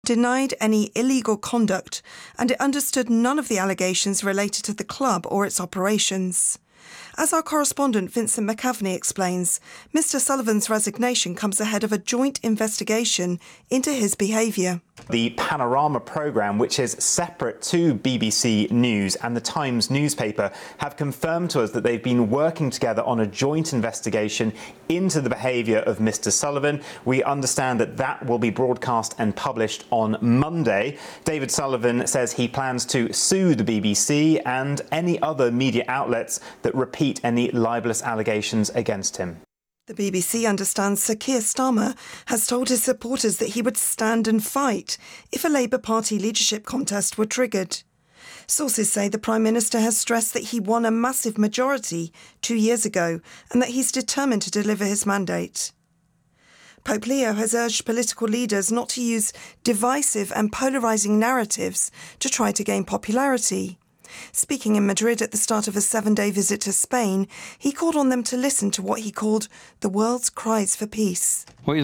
denied any illegal conduct, and it understood none of the allegations related to the club or its operations. As our correspondent Vincent McAvney explains, Mr. Sullivan's resignation comes ahead of a joint investigation into his behaviour. The Panorama programme, which is separate to BBC News and the Times newspaper, have confirmed to us that they've been working together on a joint investigation into the behaviour of Mr. Sullivan. We understand that that will be broadcast and published on Monday. David Sullivan says he plans to sue the BBC and any other media outlets that repeat any libellous allegations against him. The BBC understands Sir Keir Starmer has told his supporters that he would stand and fight if a Labour Party leadership contest were triggered. Sources say the Prime Minister has stressed that he won a massive majority 2 years ago and that he's determined to deliver his mandate. Pope Leo has urged political leaders not to use divisive and polarising narratives to try to gain popularity. Speaking in Madrid at the start of a 7-day visit to Spain, he called on them to listen to what he called the world's cries for peace. Today,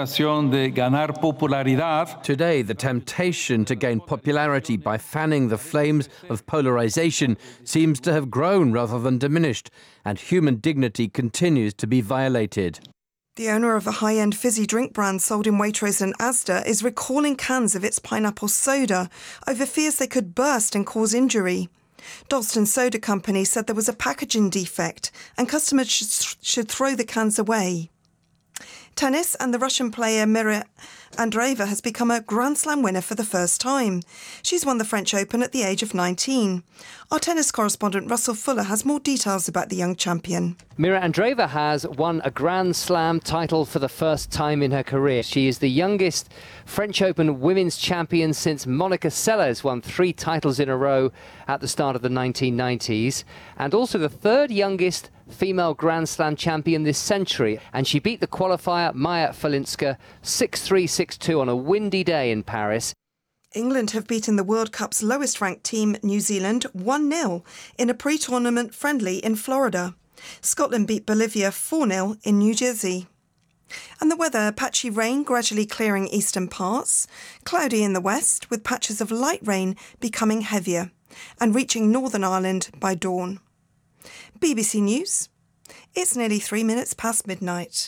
the temptation to gain popularity by fanning the flames of polarisation seems to have grown rather than diminished, and human dignity continues to be violated. The owner of a high-end fizzy drink brand sold in Waitrose and Asda is recalling cans of its pineapple soda over fears they could burst and cause injury. Dalston Soda Company said there was a packaging defect and customers should throw the cans away. Tennis, and the Russian player Mira Andreeva has become a Grand Slam winner for the first time. She's won the French Open at the age of 19. Our tennis correspondent Russell Fuller has more details about the young champion. Mira Andreeva has won a Grand Slam title for the first time in her career. She is the youngest French Open women's champion since Monica Seles won 3 titles in a row at the start of the 1990s, and also the third youngest female Grand Slam champion this century, and she beat the qualifier Maya Falinska 6-3, 6-2 on a windy day in Paris. England have beaten the World Cup's lowest-ranked team, New Zealand, 1-0 in a pre-tournament friendly in Florida. Scotland beat Bolivia 4-0 in New Jersey. And the weather, patchy rain gradually clearing eastern parts, cloudy in the west with patches of light rain becoming heavier and reaching Northern Ireland by dawn. BBC News. It's nearly 3 minutes past midnight.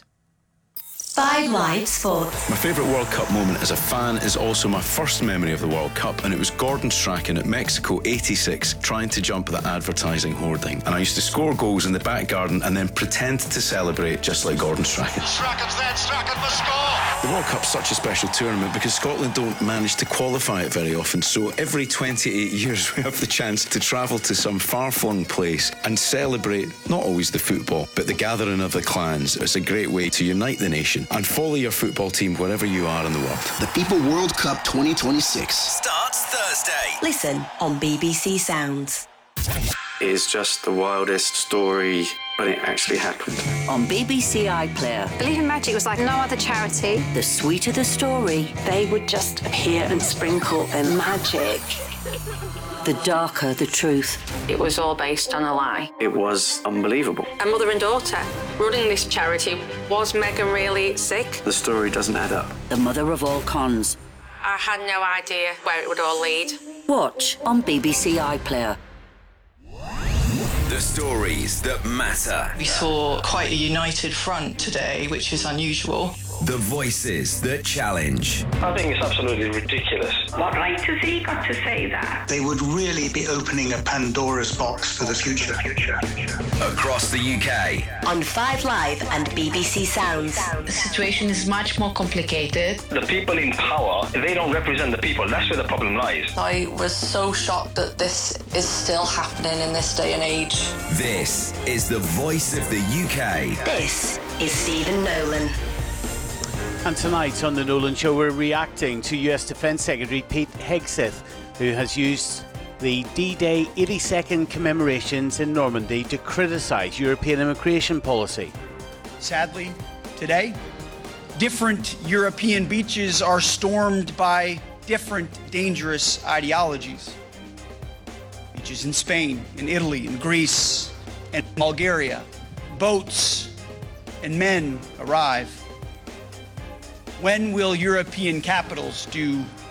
5 Live Sports. My favourite World Cup moment as a fan is also my first memory of the World Cup, and it was Gordon Strachan at Mexico 86 trying to jump the advertising hoarding. And I used to score goals in the back garden and then pretend to celebrate just like Gordon Strachan. Strachan's there, Strachan must score! The World Cup's such a special tournament because Scotland don't manage to qualify it very often, so every 28 years we have the chance to travel to some far-flung place and celebrate not always the football, but the gathering of the clans. It's a great way to unite the nation and follow your football team wherever you are in the world. The FIFA World Cup 2026 starts Thursday. Listen on BBC Sounds. It's just the wildest story when it actually happened. On BBC iPlayer. Believe in Magic was like no other charity. The sweeter the story, they would just appear and sprinkle in magic. The darker the truth. It was all based on a lie. It was unbelievable. A mother and daughter running this charity. Was Meghan really sick? The story doesn't add up. The mother of all cons. I had no idea where it would all lead. Watch on BBC iPlayer. The stories that matter. We saw quite a united front today, which is unusual. The voices that challenge. I think it's absolutely ridiculous. What right has he got to say that? They would really be opening a Pandora's box for the future. Across the UK. On 5 Live and BBC Sounds. The situation is much more complicated. The people in power, they don't represent the people. That's where the problem lies. I was so shocked that this is still happening in this day and age. This is the voice of the UK. This is Stephen Nolan. And tonight on The Nolan Show, we're reacting to US Defence Secretary Pete Hegseth, who has used the D-Day 82nd commemorations in Normandy to criticise European immigration policy. Sadly, today, different European beaches are stormed by different dangerous ideologies. Beaches in Spain, in Italy, in Greece, and Bulgaria. Boats and men arrive. When will European capitals do